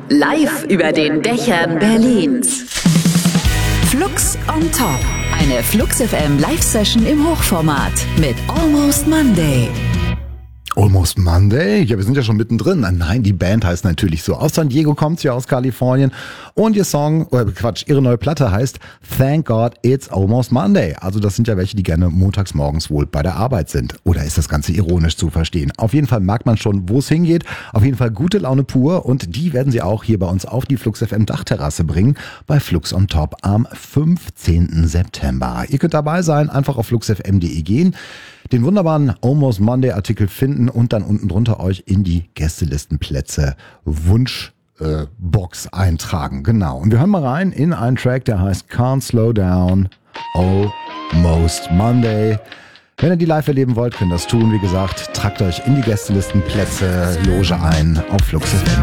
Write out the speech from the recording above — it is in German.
Live über den Dächern Berlins. Flux on Top. Eine Flux FM Live-Session im Hochformat mit Almost Monday. Almost Monday? Ja, wir sind ja schon mittendrin. Nein, die Band heißt natürlich so. Aus San Diego kommt sie, aus Kalifornien. Und ihre neue Platte heißt Thank God It's Almost Monday. Also das sind ja welche, die gerne montags morgens wohl bei der Arbeit sind. Oder ist das Ganze ironisch zu verstehen? Auf jeden Fall merkt man schon, wo es hingeht. Auf jeden Fall gute Laune pur. Und die werden sie auch hier bei uns auf die Flux FM Dachterrasse bringen. Bei Flux on Top am 15. September. Ihr könnt dabei sein, einfach auf fluxfm.de gehen. Den wunderbaren Almost Monday Artikel finden und dann unten drunter euch in die Gästelistenplätze Wunschbox eintragen. Genau. Und wir hören mal rein in einen Track, der heißt Can't Slow Down, Almost Monday. Wenn ihr die live erleben wollt, könnt ihr das tun. Wie gesagt, tragt euch in die Gästelistenplätze Loge ein auf Flux FM.